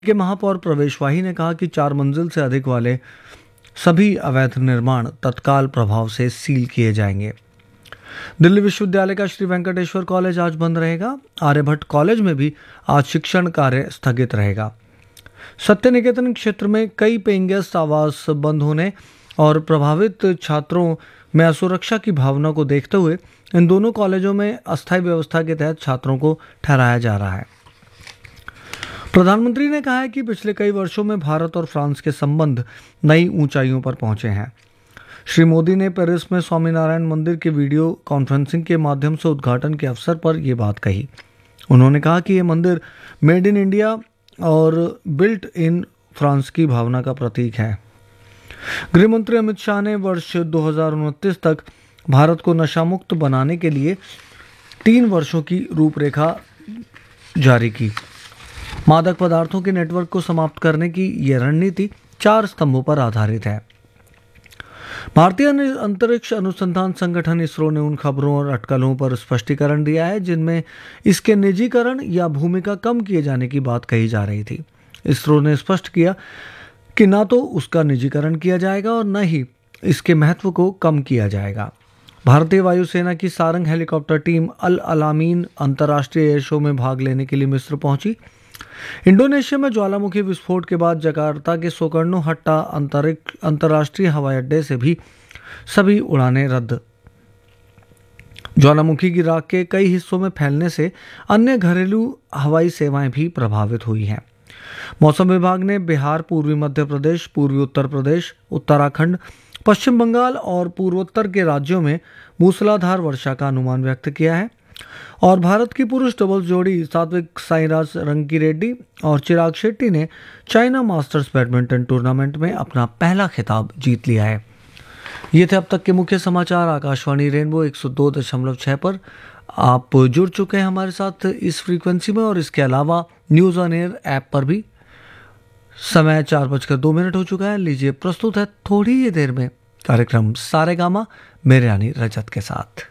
के महापौर प्रवेश वाही ने कहा कि 4 मंजिल से अधिक वाले सभी अवैध निर्माण तत्काल प्रभाव से सील किए जाएंगे। दिल्ली विश्वविद्यालय का श्री वेंकटेश्वर कॉलेज आज बंद रहेगा। आर्यभट्ट कॉलेज में भी आज शिक्षण कार्य स्थगित रहेगा। सत्य निकेतन क्षेत्र में कई पेइंग गेस्ट आवास बंद होने और प्रभावित छात्रों में असुरक्षा की भावना को देखते हुए इन दोनों कॉलेजों में अस्थायी व्यवस्था के तहत छात्रों को ठहराया जा रहा है। प्रधानमंत्री ने कहा है कि पिछले कई वर्षों में भारत और फ्रांस के संबंध नई ऊंचाइयों पर पहुंचे हैं। श्री मोदी ने पेरिस में स्वामीनारायण मंदिर के वीडियो कॉन्फ्रेंसिंग के माध्यम से उद्घाटन के अवसर पर यह बात कही। उन्होंने कहा कि यह मंदिर मेड इन इंडिया और बिल्ट इन फ्रांस की भावना का प्रतीक है। गृह मंत्री अमित शाह ने वर्ष 2029 तक भारत को नशामुक्त बनाने के लिए 3 वर्षों की रूपरेखा जारी की। मादक पदार्थों के नेटवर्क को समाप्त करने की यह रणनीति 4 स्तंभों पर आधारित है। भारतीय अंतरिक्ष अनुसंधान संगठन इसरो ने उन खबरों और अटकलों पर स्पष्टीकरण दिया है जिनमें इसके निजीकरण या भूमिका कम किए जाने की बात कही जा रही थी। इसरो ने स्पष्ट किया कि न तो उसका निजीकरण किया जाएगा और न ही इसके महत्व को कम किया जाएगा। भारतीय वायुसेना की सारंग हेलीकॉप्टर टीम अल अलामीन अंतर्राष्ट्रीय एयर शो में भाग लेने के लिए मिस्र पहुंची। इंडोनेशिया में ज्वालामुखी विस्फोट के बाद जकार्ता के सोकर्नो हट्टा अंतर्राष्ट्रीय हवाई अड्डे से भी सभी उड़ानें रद्द। ज्वालामुखी की राख के कई हिस्सों में फैलने से अन्य घरेलू हवाई सेवाएं भी प्रभावित हुई हैं। मौसम विभाग ने बिहार, पूर्वी मध्य प्रदेश, पूर्वी उत्तर प्रदेश, उत्तराखंड, पश्चिम बंगाल और पूर्वोत्तर के राज्यों में मूसलाधार वर्षा का अनुमान व्यक्त किया है और भारत की पुरुष डबल्स जोड़ी सात्विक साईराज रंकीरेड्डी और चिराग शेट्टी ने चाइना मास्टर्स बैडमिंटन टूर्नामेंट में अपना पहला खिताब जीत लिया है। ये थे अब तक के मुख्य समाचार। आकाशवाणी रेनबो 102.6 पर आप जुड़ चुके हैं हमारे साथ इस फ्रीक्वेंसी में और इसके अलावा न्यूज़ ऑन एयर ऐप पर भी। समय 4:02 हो चुका है। लीजिए प्रस्तुत है थोड़ी ही देर में कार्यक्रम सारेगामा मेरे यानी रजत के साथ।